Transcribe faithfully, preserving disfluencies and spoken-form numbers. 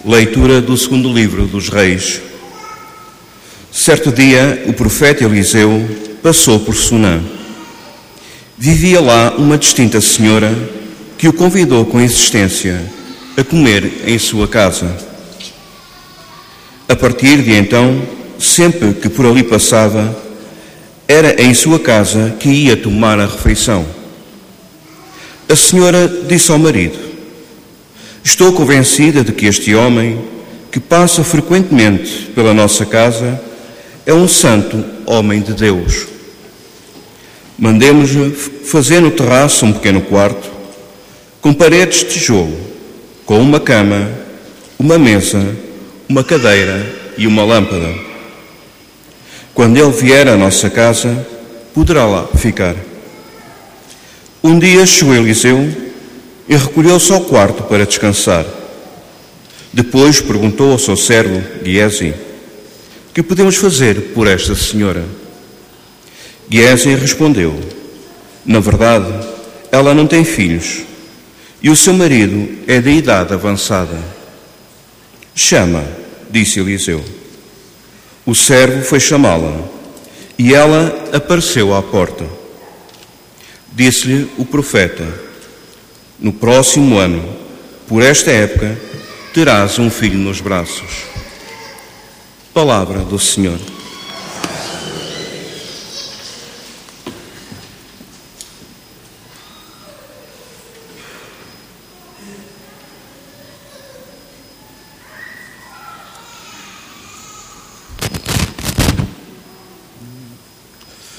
Leitura do segundo livro dos Reis. Certo dia, o profeta Eliseu passou por Sunã. Vivia lá uma distinta senhora que o convidou com insistência a comer em sua casa. A partir de então, sempre que por ali passava, era em sua casa que ia tomar a refeição. A senhora disse ao marido: estou convencida de que este homem, que passa frequentemente pela nossa casa, é um santo homem de Deus. Mandemos-lhe fazer no terraço um pequeno quarto, com paredes de tijolo, com uma cama, uma mesa, uma cadeira e uma lâmpada. Quando ele vier à nossa casa, poderá lá ficar. Um dia chegou Eliseu e recolheu-se ao quarto para descansar. Depois perguntou ao seu servo, Giezi: que podemos fazer por esta senhora? Giezi respondeu: na verdade, ela não tem filhos e o seu marido é de idade avançada. Chama, disse Eliseu. O servo foi chamá-la e ela apareceu à porta. Disse-lhe o profeta: no próximo ano, por esta época, terás um filho nos braços. Palavra do Senhor.